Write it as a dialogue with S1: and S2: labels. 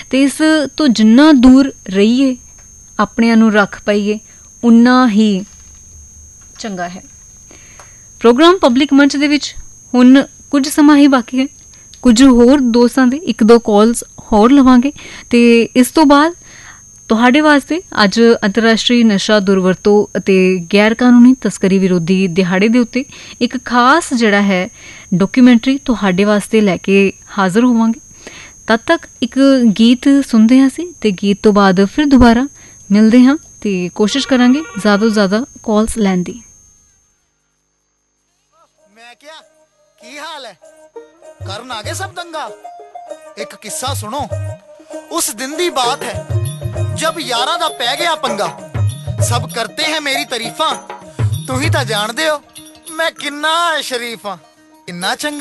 S1: ਤੇ ਇਸ ਤੋਂ ਜਿੰਨਾ ਦੂਰ ਰਹੀਏ, ਆਪਣਿਆਂ ਨੂੰ ਰੱਖ ਪਾਈਏ, ਉਨਾ ਹੀ ਚੰਗਾ ਹੈ। ਪ੍ਰੋਗਰਾਮ ਪਬਲਿਕ ਮੰਚ ਦੇ ਵਿੱਚ ਹੁਣ ਕੁਝ ਸਮਾਂ ਹੀ ਬਾਕੀ ਹੈ। ਕੁਝ ਹੋਰ ਦੋਸਤਾਂ ਦੇ 1-2 ਕਾਲਸ ਹੋਰ ਲਵਾਂਗੇ ਅਤੇ ਇਸ ਤੋਂ ਬਾਅਦ ਤੁਹਾਡੇ ਵਾਸਤੇ ਅੱਜ ਅੰਤਰਰਾਸ਼ਟਰੀ ਨਸ਼ਾ ਦੁਰਵਰਤੋਂ ਅਤੇ ਗੈਰ ਕਾਨੂੰਨੀ ਤਸਕਰੀ ਵਿਰੋਧੀ ਦਿਹਾੜੇ ਦੇ ਉੱਤੇ ਇੱਕ ਖਾਸ ਜਿਹੜਾ ਹੈ ਡਾਕੂਮੈਂਟਰੀ ਤੁਹਾਡੇ ਵਾਸਤੇ ਲੈ ਕੇ ਹਾਜ਼ਰ ਹੋਵਾਂਗੇ। ਤਦ ਤੱਕ ਇੱਕ ਗੀਤ ਸੁਣਦੇ ਹਾਂ ਅਸੀਂ, ਅਤੇ ਗੀਤ ਤੋਂ ਬਾਅਦ ਫਿਰ ਦੁਬਾਰਾ ਮਿਲਦੇ ਹਾਂ ਅਤੇ ਕੋਸ਼ਿਸ਼ ਕਰਾਂਗੇ ਜ਼ਿਆਦਾ ਤੋਂ ਜ਼ਿਆਦਾ ਕਾਲਸ ਲੈਣ ਦੀ।
S2: मैं क्या की हाल है, करन आ गए सब दंगा। एक किस्सा सुनो, उस दिन दी बात है जब यारा दा पै गया पंगा। सब करते हैं मेरी तारीफा, तू ही तो जानदे हो मैं किन्ना शरीफ हाँ, किन्ना चंगा।